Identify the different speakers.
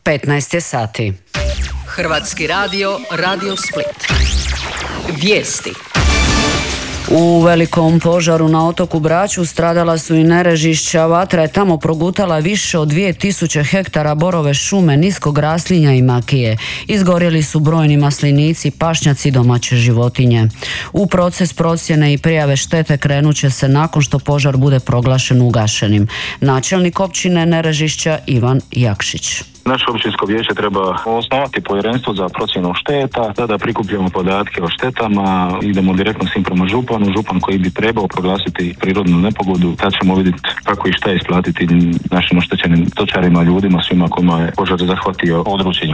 Speaker 1: 15 je sati.
Speaker 2: Hrvatski radio, Radio Split. Vijesti.
Speaker 1: U velikom požaru na otoku Braču stradala su i Nerežišća. Vatra je tamo progutala više od 2000 hektara borove šume, niskog raslinja i makije. Izgorjeli su brojni maslinici, pašnjaci i domaće životinje. U proces procjene i prijave štete krenut će se nakon što požar bude proglašen ugašenim. Načelnik općine Nerežišća Ivan Jakšić.
Speaker 3: Naše općinsko vijeće treba osnovati povjerenstvo za procjenu šteta, tada prikupljamo podatke o štetama, idemo direktno s njim prema županu, župan koji bi trebao proglasiti prirodnu nepogodu, tad ćemo vidjeti kako i šta isplatiti našim oštećenim stočarima, ljudima, svima kojima je požar zahvatio područje.